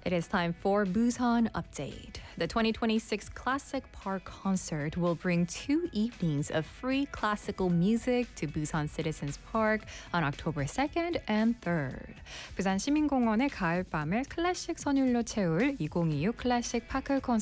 It is time for Busan Update. The 2026 Classic Park concert will bring 2 evenings of free classical music to Busan Citizens Park on October 2nd and 3rd. 부산 시민공원의 가을밤을 클래식 선율로 채울 2026 클래식 파크 콘서트